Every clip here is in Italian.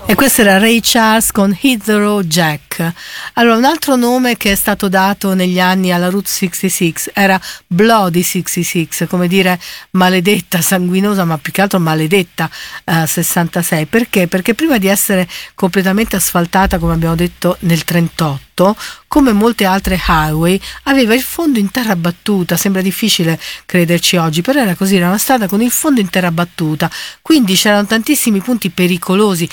E questo era Ray Charles con Hit the Road Jack. Allora, un altro nome che è stato dato negli anni alla Route 66 era Bloody 66, come dire maledetta, sanguinosa, ma più che altro maledetta 66. Perché? Perché prima di essere completamente asfaltata, come abbiamo detto, nel 38, come molte altre highway, aveva il fondo in terra battuta. Sembra difficile crederci oggi, però era così, era una strada con il fondo in terra battuta, quindi c'erano tantissimi punti pericolosi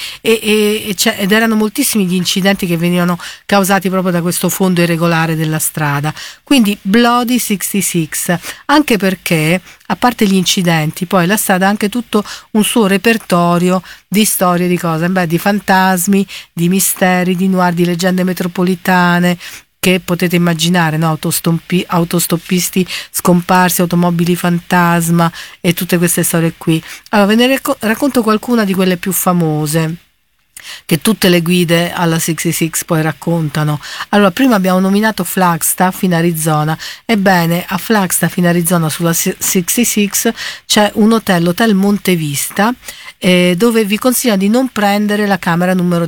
ed erano moltissimi gli incidenti che venivano causati proprio da questo fondo irregolare della strada. Quindi Bloody 66, anche perché a parte gli incidenti, poi la strada ha anche tutto un suo repertorio di storie, di cose, di fantasmi, di misteri, di noir, di leggende metropolitane che potete immaginare, no? Autostoppisti scomparsi, automobili fantasma e tutte queste storie qui. Allora ve ne racconto qualcuna di quelle più famose che tutte le guide alla 66 poi raccontano. Allora, prima abbiamo nominato Flagstaff in Arizona. Ebbene, a Flagstaff in Arizona sulla 66 c'è un hotel Monte Vista, dove vi consigliano di non prendere la camera numero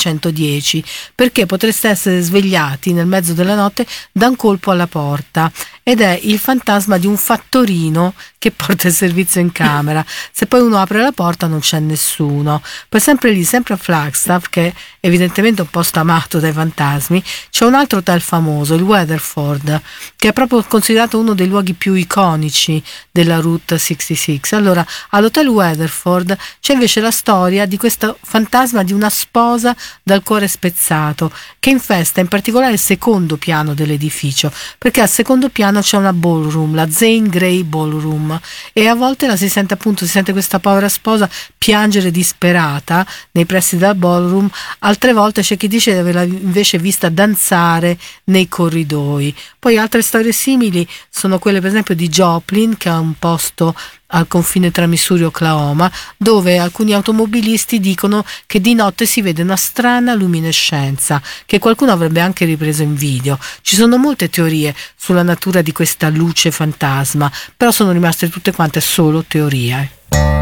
210 perché potreste essere svegliati nel mezzo della notte da un colpo alla porta, ed è il fantasma di un fattorino che porta il servizio in camera. Se poi uno apre la porta non c'è nessuno. Poi sempre lì, sempre a Flagstaff, che è evidentemente un posto amato dai fantasmi, c'è un altro hotel famoso, il Weatherford, che è proprio considerato uno dei luoghi più iconici della Route 66. Allora, all'hotel Weatherford c'è invece la storia di questo fantasma di una sposa dal cuore spezzato, che infesta in particolare il secondo piano dell'edificio, perché al secondo piano c'è una ballroom, la Zane Grey Ballroom, e a volte si sente questa povera sposa piangere disperata nei pressi della ballroom. Altre volte c'è chi dice di averla invece vista danzare nei corridoi. Poi altre storie simili sono quelle per esempio di Joplin, che è un posto al confine tra Missouri e Oklahoma, dove alcuni automobilisti dicono che di notte si vede una strana luminescenza che qualcuno avrebbe anche ripreso in video. Ci sono molte teorie sulla natura di questa luce fantasma, però sono rimaste tutte quante solo teorie.